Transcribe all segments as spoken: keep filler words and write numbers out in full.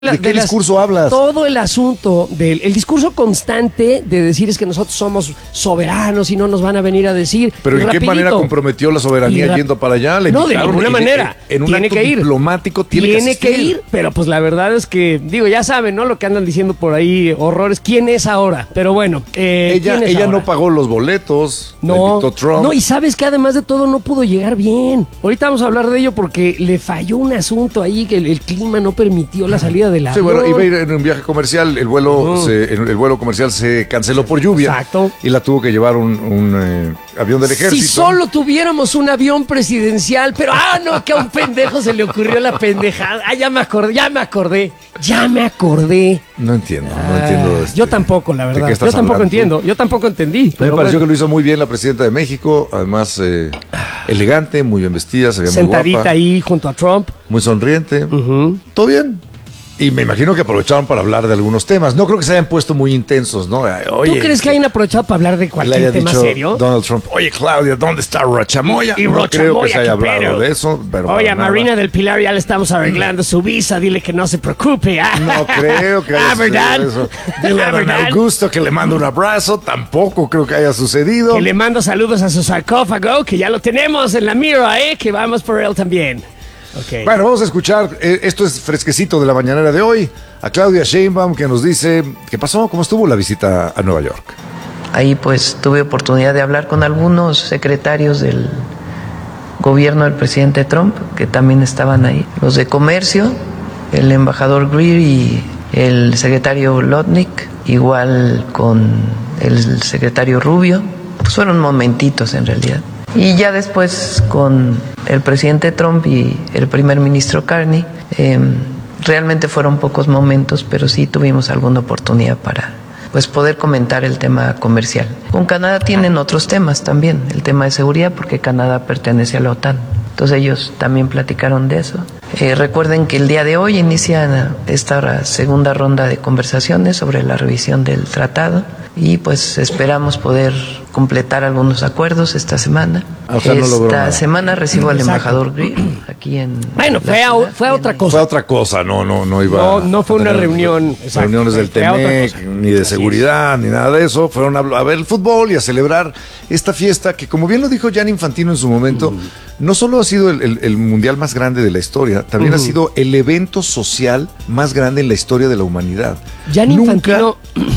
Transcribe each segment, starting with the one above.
¿De qué las, discurso hablas? Todo el asunto del el discurso constante de decir es que nosotros somos soberanos y no nos van a venir a decir. Pero ¿en rapidito, qué manera comprometió la soberanía yendo para allá? Le no, de ninguna en, manera. En, en un tiene acto que ir. diplomático tiene, tiene que, que ir, pero pues la verdad es que, digo, ya saben, ¿no? Lo que andan diciendo por ahí, horrores. ¿Quién es ahora? Pero bueno, eh, ella, ¿quién es ella ahora? no pagó los boletos. No, Trump. no, y sabes que además de todo no pudo llegar bien. Ahorita vamos a hablar de ello porque le falló un asunto ahí que el, el clima no permitió la salida del avión. Sí, bueno, iba a ir en un viaje comercial, el vuelo, Uh-huh. se, el vuelo comercial se canceló por lluvia. Exacto. Y la tuvo que llevar un, un eh, avión del ejército. Si solo tuviéramos un avión presidencial, pero ¡ah, no! Que a un pendejo se le ocurrió la pendejada. Ah, ya me acordé, ya me acordé, ya me acordé. No entiendo, no Ah, entiendo. Este, yo tampoco, la verdad. ¿de qué estás Yo tampoco hablando? entiendo, yo tampoco entendí. Me pareció bueno. que lo hizo muy bien la presidenta de México, además eh, elegante, muy bien vestida, se veía muy Sentadita guapa, ahí junto a Trump. muy sonriente. Uh-huh. Todo bien. Y me imagino que aprovecharon para hablar de algunos temas. No creo que se hayan puesto muy intensos, ¿no? Oye, ¿Tú crees que hayan aprovechado para hablar de le cualquier haya tema dicho serio? Donald Trump, oye, Claudia, ¿dónde está Rochamoya? Y No Rochamoya, creo que se haya ¿qué hablado pedo? de eso, pero Oye, para a nada. Marina del Pilar ya le estamos arreglando su visa, dile que no se preocupe. Ah. No creo que haya Ah, ¿verdad? sucedido eso. Dile a Ah, don ¿verdad? Augusto que le mando un abrazo, tampoco creo que haya sucedido. Que le mando saludos a su sarcófago, que ya lo tenemos en la mira, ¿eh? Que vamos por él también. Okay. Bueno, vamos a escuchar, eh, esto es fresquecito de la mañanera de hoy, a Claudia Sheinbaum, que nos dice, ¿qué pasó? ¿Cómo estuvo la visita a Nueva York? Ahí pues tuve oportunidad de hablar con algunos secretarios del gobierno del presidente Trump, que también estaban ahí. Los de comercio, el embajador Greer y el secretario Lotnick, igual con el secretario Rubio. Pues fueron momentitos en realidad. Y ya después con el presidente Trump y el primer ministro Carney, eh, realmente fueron pocos momentos, pero sí tuvimos alguna oportunidad para pues poder comentar el tema comercial. Con Canadá tienen otros temas también, el tema de seguridad, porque Canadá pertenece a la OTAN. Entonces ellos también platicaron de eso. Eh, recuerden que el día de hoy inicia esta segunda ronda de conversaciones sobre la revisión del tratado y pues esperamos poder completar algunos acuerdos esta semana. Ah, o sea, no logró esta nada. semana recibo al Exacto. embajador Greer aquí en Bueno, la fue a, ciudad, fue a otra en- cosa. Fue a otra cosa, no, no, no iba No, no fue a una tener reunión, exacto. reuniones del Fue a otra Temec, cosa. ni de Así seguridad, ni nada de eso. Fueron a, a ver el fútbol y a celebrar esta fiesta que, como bien lo dijo Gianni Infantino en su momento, no solo ha sido el, el- el mundial más grande de la historia, también Uh-huh. ha sido el evento social más grande en la historia de la humanidad. Gianni Nunca- Infantino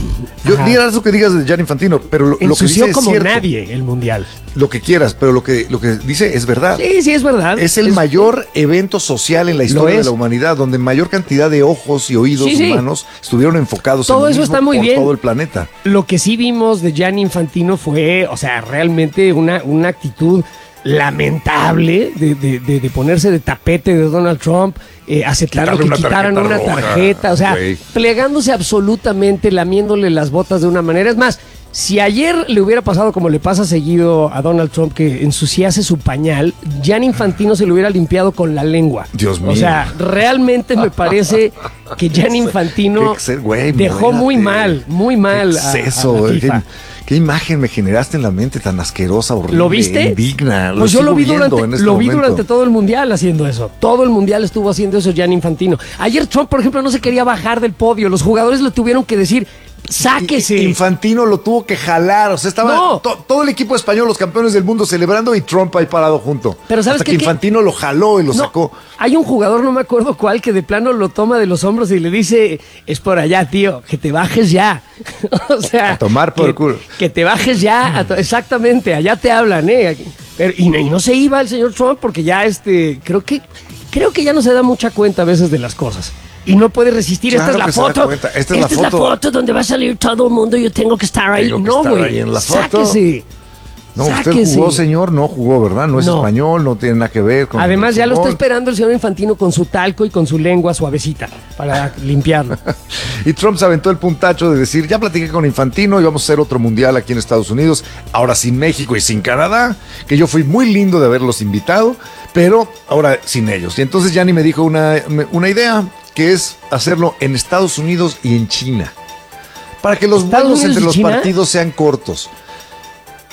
Yo Ajá. digas lo que digas de Gianni Infantino, pero lo, lo que ensució dice es como cierto. nadie el mundial. Lo que quieras, pero lo que, lo que dice es verdad. Sí, sí, es verdad. Es el mayor evento social en la historia es. de la humanidad, donde mayor cantidad de ojos y oídos Sí, sí. humanos estuvieron enfocados Todo en lo eso mismo está muy por bien. todo el planeta. Lo que sí vimos de Gianni Infantino fue, o sea, realmente una, una actitud lamentable de, de- de- de ponerse de tapete de Donald Trump, eh, aceptando Quitarle que una quitaran tarjeta una roja, tarjeta, o sea, güey. plegándose absolutamente, lamiéndole las botas de una manera. Es más, si ayer le hubiera pasado como le pasa seguido a Donald Trump, que ensuciase su pañal, Gianni Infantino se lo hubiera limpiado con la lengua. Dios mío. O sea, realmente me parece que Gianni Infantino Qué ser- güey, dejó muy muérate. mal, muy mal ¿Qué a- es a eso? la güey? FIFA. ¿Qué, qué imagen me generaste en la mente tan asquerosa, horrible, ¿Lo viste? indigna? Pues yo sigo lo vi, viendo durante, en este lo vi momento. durante todo el mundial haciendo eso. Todo el mundial estuvo haciendo eso Gianni Infantino. Ayer Trump, por ejemplo, no se quería bajar del podio. Los jugadores le tuvieron que decir, sáquese. Infantino lo tuvo que jalar, o sea, estaba No. to- todo el equipo español, los campeones del mundo celebrando y Trump ahí parado junto. Pero ¿sabes Hasta qué? que ¿Qué? Infantino lo jaló y lo No, sacó. hay un jugador, no me acuerdo cuál, que de plano lo toma de los hombros y le dice, es por allá, tío, que te bajes ya. O sea, A tomar por que, culo. que te bajes ya. a to- exactamente, allá te hablan, ¿eh? Pero, y, no- y no se iba el señor Trump porque ya, este, creo que, creo que ya no se da mucha cuenta a veces de las cosas. Y no puede resistir. Claro Esta que es se la da foto. cuenta. Esta es la Esta es la foto. foto donde va a salir todo el mundo. Yo tengo que estar ahí. Tengo que No, estar güey. ahí en la foto. Sáquese. No, usted Sáquese. jugó, señor, no jugó, ¿verdad? No es No. español, no tiene nada que ver con Además, el ya lo está fútbol. esperando el señor Infantino con su talco y con su lengua suavecita para limpiarlo. Y Trump se aventó el puntacho de decir, ya platiqué con Infantino y vamos a hacer otro mundial aquí en Estados Unidos, ahora sin México y sin Canadá, que yo fui muy lindo de haberlos invitado, pero ahora sin ellos. Y entonces Gianni me dijo una, una idea, que es hacerlo en Estados Unidos y en China, para que los ¿Estados vuelos Unidos entre y los China? partidos sean cortos.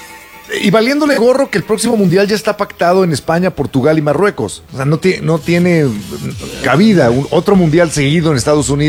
Y valiéndole gorro que el próximo mundial ya está pactado en España, Portugal y Marruecos. O sea, no, tiene no tiene cabida un, otro mundial seguido en Estados Unidos.